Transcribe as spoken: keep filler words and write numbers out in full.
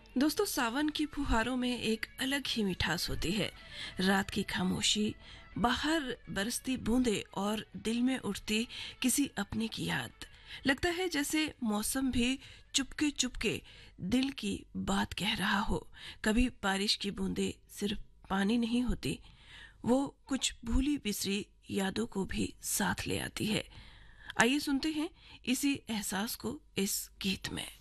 दोस्तों, सावन की फुहारों में एक अलग ही मिठास होती है। रात की खामोशी, बाहर बरसती बूंदें और दिल में उठती किसी अपने की याद। लगता है जैसे मौसम भी चुपके चुपके दिल की बात कह रहा हो। कभी बारिश की बूंदें सिर्फ पानी नहीं होती, वो कुछ भूली बिसरी यादों को भी साथ ले आती है। आइए सुनते हैं इसी एहसास को इस गीत में।